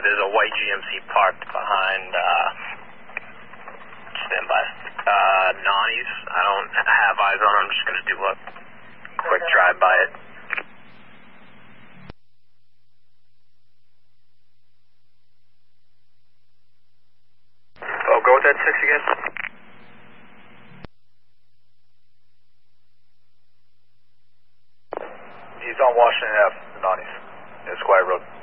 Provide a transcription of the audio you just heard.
there's a white GMC parked behind, stand by, Nani's. I don't have eyes on it. I'm just going to do a quick drive by it. Oh, go with that 6 again. He's on Washington Ave, Nani's, Esquire Road.